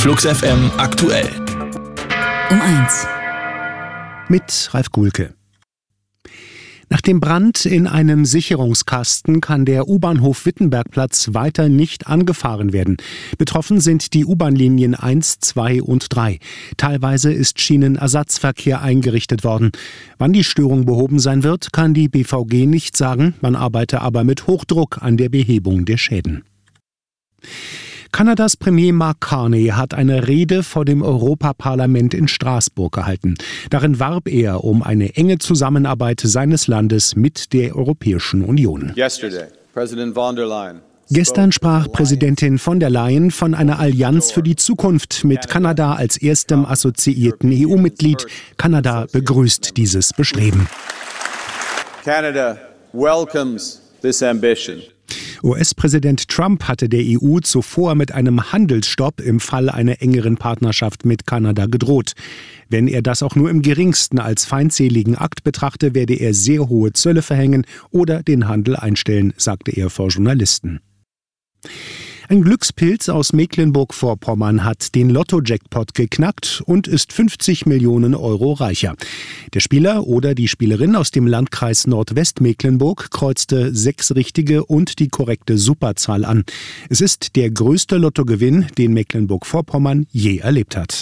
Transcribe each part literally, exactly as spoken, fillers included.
Flux F M aktuell. Um eins. Mit Ralf Guhlke. Nach dem Brand in einem Sicherungskasten kann der U-Bahnhof Wittenbergplatz weiter nicht angefahren werden. Betroffen sind die U-Bahn-Linien eins, zwei und drei. Teilweise ist Schienenersatzverkehr eingerichtet worden. Wann die Störung behoben sein wird, kann die B V G nicht sagen. Man arbeite aber mit Hochdruck an der Behebung der Schäden. Kanadas Premier Mark Carney hat eine Rede vor dem Europaparlament in Straßburg gehalten. Darin warb er um eine enge Zusammenarbeit seines Landes mit der Europäischen Union. Gestern sprach Präsidentin von der Leyen von einer Allianz für die Zukunft mit Kanada als erstem assoziierten E U-Mitglied. Kanada begrüßt dieses Bestreben. Canada welcomes this ambition. U S-Präsident Trump hatte der E U zuvor mit einem Handelsstopp im Fall einer engeren Partnerschaft mit Kanada gedroht. Wenn er das auch nur im geringsten als feindseligen Akt betrachte, werde er sehr hohe Zölle verhängen oder den Handel einstellen, sagte er vor Journalisten. Ein Glückspilz aus Mecklenburg-Vorpommern hat den Lotto-Jackpot geknackt und ist fünfzig Millionen Euro reicher. Der Spieler oder die Spielerin aus dem Landkreis Nordwestmecklenburg kreuzte sechs richtige und die korrekte Superzahl an. Es ist der größte Lottogewinn, den Mecklenburg-Vorpommern je erlebt hat.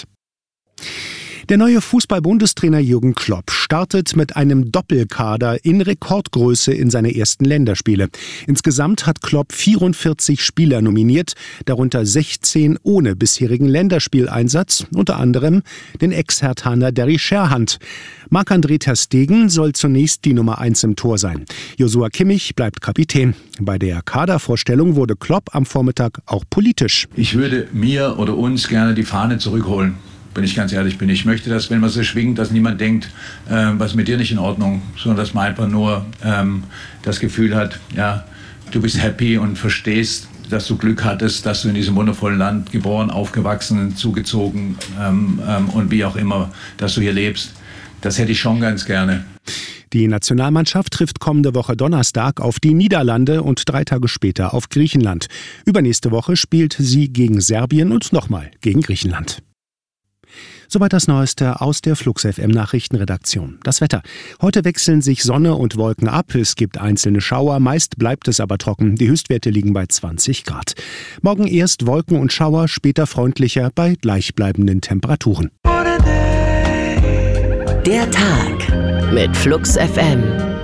Der neue Fußball-Bundestrainer Jürgen Klopp startet mit einem Doppelkader in Rekordgröße in seine ersten Länderspiele. Insgesamt hat Klopp vierundvierzig Spieler nominiert, darunter sechzehn ohne bisherigen Länderspieleinsatz, unter anderem den Ex-Herthaner Derry Scherhand. Marc-André ter Stegen soll zunächst die Nummer eins im Tor sein. Joshua Kimmich bleibt Kapitän. Bei der Kadervorstellung wurde Klopp am Vormittag auch politisch. Ich würde mir oder uns gerne die Fahne zurückholen. Wenn ich ganz ehrlich bin. Ich möchte, dass, wenn man so schwingt, dass niemand denkt, äh, was ist mit dir nicht in Ordnung, sondern dass man einfach nur ähm, das Gefühl hat, ja, du bist happy und verstehst, dass du Glück hattest, dass du in diesem wundervollen Land geboren, aufgewachsen, zugezogen ähm, ähm, und wie auch immer, dass du hier lebst. Das hätte ich schon ganz gerne. Die Nationalmannschaft trifft kommende Woche Donnerstag auf die Niederlande und drei Tage später auf Griechenland. Übernächste Woche spielt sie gegen Serbien und nochmal gegen Griechenland. Soweit das Neueste aus der Flux F M Nachrichtenredaktion. Das Wetter. Heute wechseln sich Sonne und Wolken ab. Es gibt einzelne Schauer, meist bleibt es aber trocken. Die Höchstwerte liegen bei zwanzig Grad. Morgen erst Wolken und Schauer, später freundlicher bei gleichbleibenden Temperaturen. Der Tag mit Flux F M.